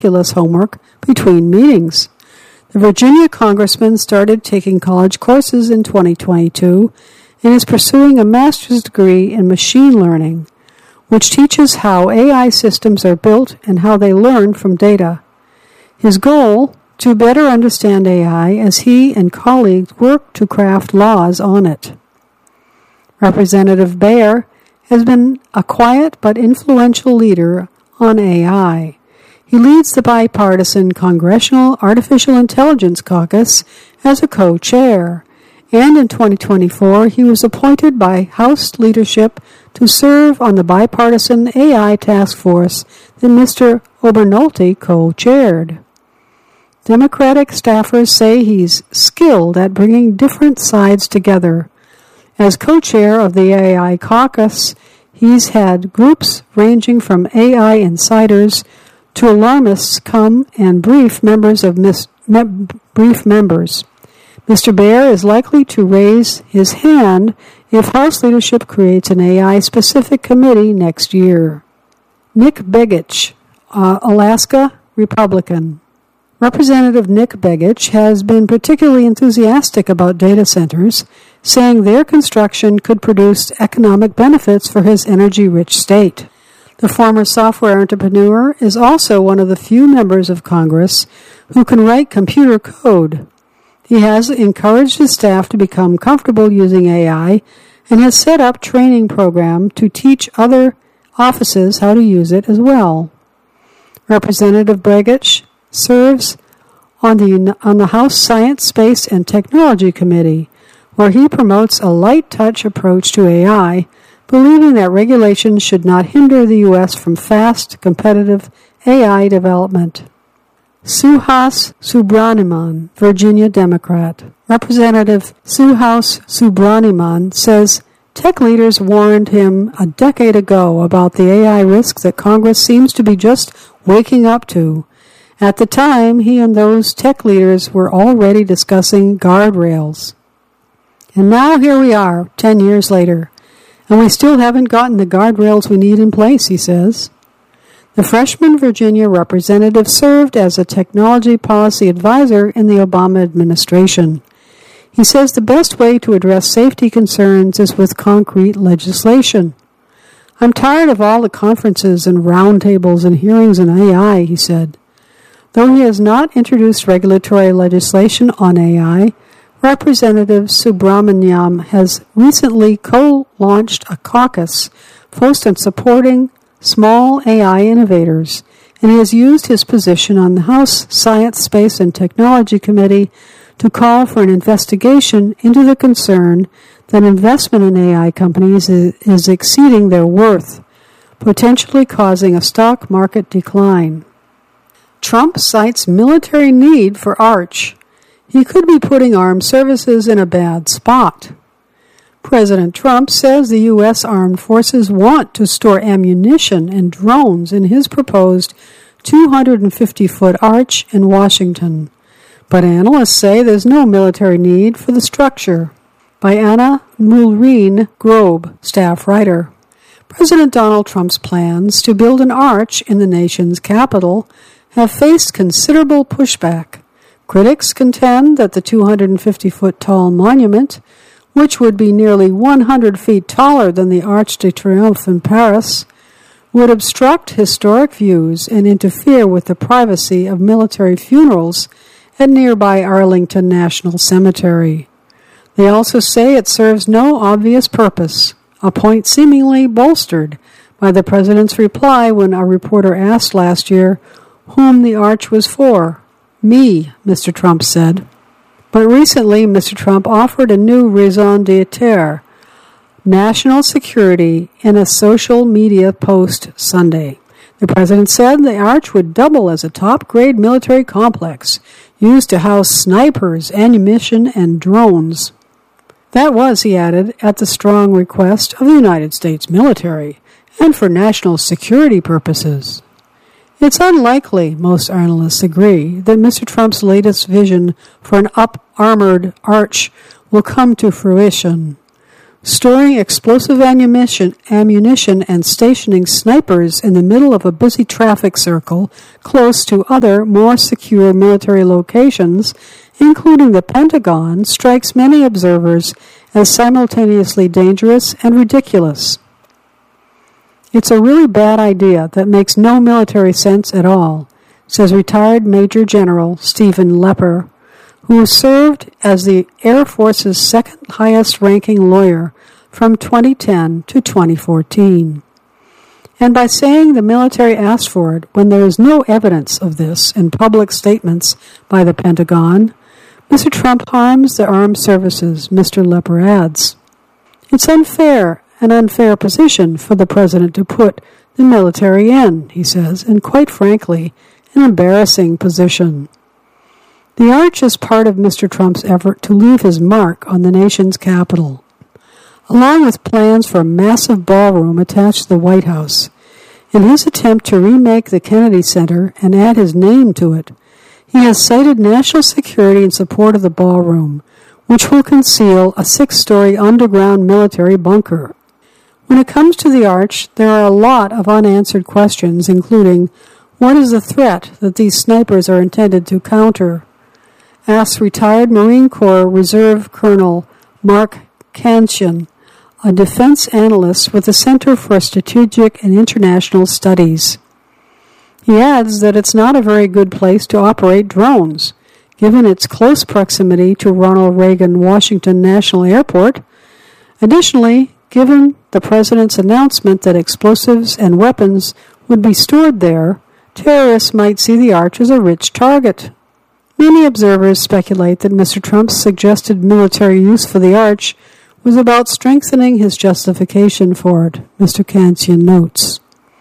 calculus homework between meetings. The Virginia congressman started taking college courses in 2022 and is pursuing a master's degree in machine learning, which teaches how AI systems are built and how they learn from data. His goal, to better understand AI as he and colleagues work to craft laws on it. Representative Baer has been a quiet but influential leader on AI. He leads the bipartisan Congressional Artificial Intelligence Caucus as a co-chair, and in 2024 he was appointed by House leadership to serve on the bipartisan AI task force that Mr. Obernolte co-chaired. Democratic staffers say he's skilled at bringing different sides together. As co-chair of the AI caucus, he's had groups ranging from AI insiders to alarmists come and brief members. Mr. Baer is likely to raise his hand if House leadership creates an AI-specific committee next year. Nick Begich, Alaska Republican. Representative Nick Begich has been particularly enthusiastic about data centers, saying their construction could produce economic benefits for his energy-rich state. The former software entrepreneur is also one of the few members of Congress who can write computer code. He has encouraged his staff to become comfortable using AI and has set up a training program to teach other offices how to use it as well. Representative Begich serves on the House Science, Space, and Technology Committee, where he promotes a light-touch approach to AI, believing that regulations should not hinder the U.S. from fast, competitive AI development. Suhas Subramanian, Virginia Democrat. Representative Suhas Subramanian says tech leaders warned him a decade ago about the AI risks that Congress seems to be just waking up to. At the time, he and those tech leaders were already discussing guardrails. And now here we are, 10 years later, and we still haven't gotten the guardrails we need in place, he says. The freshman Virginia representative served as a technology policy advisor in the Obama administration. He says the best way to address safety concerns is with concrete legislation. I'm tired of all the conferences and roundtables and hearings on AI, he said. Though he has not introduced regulatory legislation on AI, Representative Subramanian has recently co-launched a caucus focused on supporting small AI innovators, and he has used his position on the House Science, Space, and Technology Committee to call for an investigation into the concern that investment in AI companies is exceeding their worth, potentially causing a stock market decline. Trump cites military need for Arch. He could be putting armed services in a bad spot. President Trump says the U.S. Armed Forces want to store ammunition and drones in his proposed 250-foot Arch in Washington. But analysts say there's no military need for the structure. By Anna Mulreen Grobe, staff writer. President Donald Trump's plans to build an arch in the nation's capital have faced considerable pushback. Critics contend that the 250-foot tall monument, which would be nearly 100 feet taller than the Arc de Triomphe in Paris, would obstruct historic views and interfere with the privacy of military funerals at nearby Arlington National Cemetery. They also say it serves no obvious purpose, a point seemingly bolstered by the president's reply when a reporter asked last year whom the arch was for. Me, Mr. Trump said. But recently, Mr. Trump offered a new raison d'etre, national security, in a social media post Sunday. The president said the arch would double as a top-grade military complex used to house snipers, ammunition, and drones. That was, he added, at the strong request of the United States military and for national security purposes. It's unlikely, most analysts agree, that Mr. Trump's latest vision for an up-armored arch will come to fruition. Storing explosive ammunition and stationing snipers in the middle of a busy traffic circle close to other, more secure military locations, including the Pentagon, strikes many observers as simultaneously dangerous and ridiculous. It's a really bad idea that makes no military sense at all, says retired Major General Stephen Lepper, who served as the Air Force's second highest-ranking lawyer from 2010 to 2014. And by saying the military asked for it when there is no evidence of this in public statements by the Pentagon, Mr. Trump harms the armed services, Mr. Lepper adds. It's an unfair position for the president to put the military in, he says, and quite frankly, an embarrassing position. The arch is part of Mr. Trump's effort to leave his mark on the nation's capital. Along with plans for a massive ballroom attached to the White House, in his attempt to remake the Kennedy Center and add his name to it, he has cited national security in support of the ballroom, which will conceal a 6-story underground military bunker. When it comes to the arch, there are a lot of unanswered questions, including, what is the threat that these snipers are intended to counter? Asks retired Marine Corps Reserve Colonel Mark Cancian, a defense analyst with the Center for Strategic and International Studies. He adds that it's not a very good place to operate drones, given its close proximity to Ronald Reagan Washington National Airport. Additionally, given the president's announcement that explosives and weapons would be stored there, terrorists might see the arch as a rich target. Many observers speculate that Mr. Trump's suggested military use for the arch was about strengthening his justification for it, Mr. Cancian notes.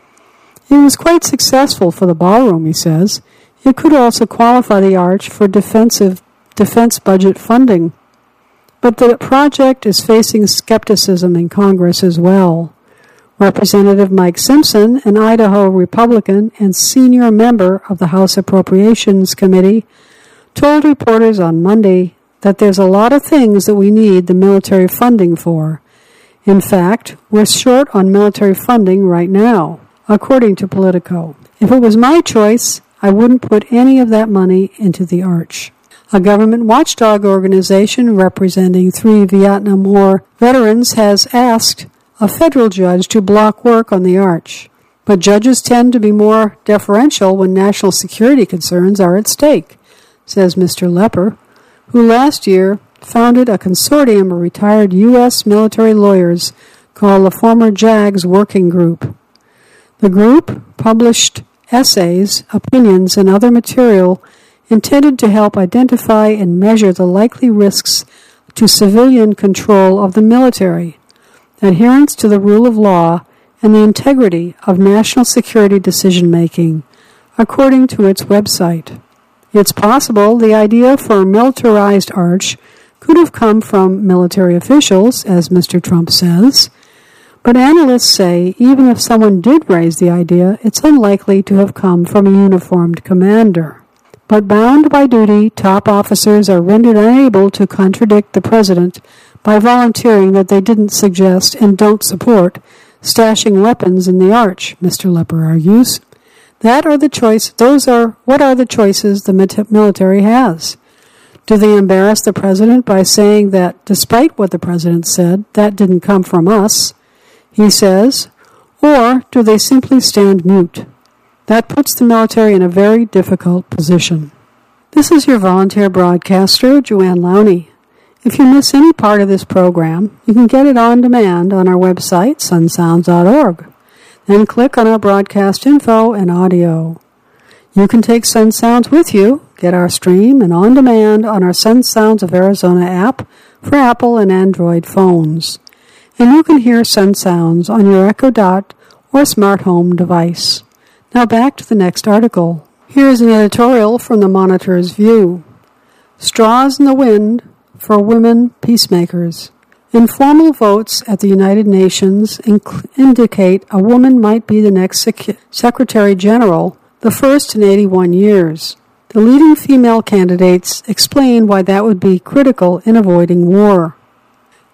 It was quite successful for the ballroom, he says. It could also qualify the arch for defense budget funding. But the project is facing skepticism in Congress as well. Representative Mike Simpson, an Idaho Republican and senior member of the House Appropriations Committee, told reporters on Monday that there's a lot of things that we need the military funding for. In fact, we're short on military funding right now, according to Politico. If it was my choice, I wouldn't put any of that money into the arch. A government watchdog organization representing 3 Vietnam War veterans has asked a federal judge to block work on the arch. But judges tend to be more deferential when national security concerns are at stake, says Mr. Lepper, who last year founded a consortium of retired U.S. military lawyers called the former JAGS Working Group. The group published essays, opinions, and other material intended to help identify and measure the likely risks to civilian control of the military, adherence to the rule of law, and the integrity of national security decision-making, according to its website. It's possible the idea for a militarized arch could have come from military officials, as Mr. Trump says, but analysts say even if someone did raise the idea, it's unlikely to have come from a uniformed commander. But bound by duty, top officers are rendered unable to contradict the president by volunteering that they didn't suggest and don't support stashing weapons in the arch, Mr. Lepper argues. What are the choices the military has? Do they embarrass the president by saying that, despite what the president said, that didn't come from us, he says, or do they simply stand mute? That puts the military in a very difficult position. This is your volunteer broadcaster, Joanne Lowney. If you miss any part of this program, you can get it on demand on our website, sunsounds.org. Then click on our broadcast info and audio. You can take Sun Sounds with you, get our stream, and on demand on our Sun Sounds of Arizona app for Apple and Android phones. And you can hear Sun Sounds on your Echo Dot or smart home device. Now back to the next article. Here's an editorial from the Monitor's View. Straws in the Wind for Women Peacemakers. Informal votes at the United Nations indicate a woman might be the next Secretary General, the first in 81 years. The leading female candidates explain why that would be critical in avoiding war.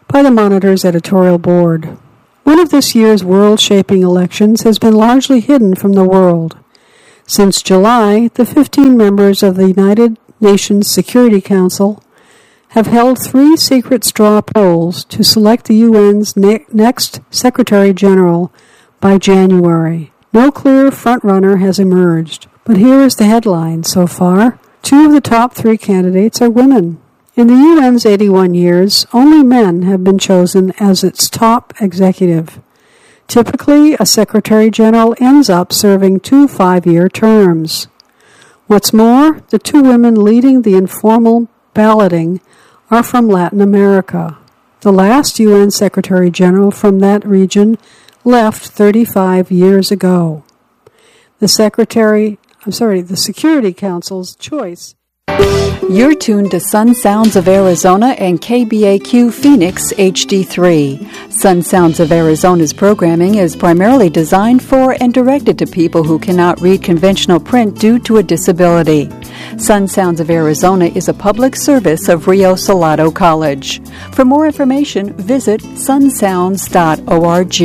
by the Monitor's editorial board. One of this year's world-shaping elections has been largely hidden from the world. Since July, the 15 members of the United Nations Security Council have held 3 secret straw polls to select the UN's next Secretary General by January. No clear frontrunner has emerged, but here is the headline so far. 2 of the top 3 candidates are women. In the UN's 81 years, only men have been chosen as its top executive. Typically, a Secretary General ends up serving 2 5-year terms. What's more, the 2 women leading the informal balloting are from Latin America. The last UN Secretary General from that region left 35 years ago. The Security Council's choice. You're tuned to Sun Sounds of Arizona and KBAQ Phoenix HD3. Sun Sounds of Arizona's programming is primarily designed for and directed to people who cannot read conventional print due to a disability. Sun Sounds of Arizona is a public service of Rio Salado College. For more information, visit sunsounds.org.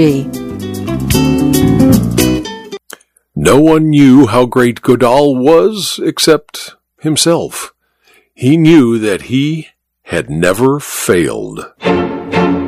No one knew how great Godal was except himself. He knew that he had never failed.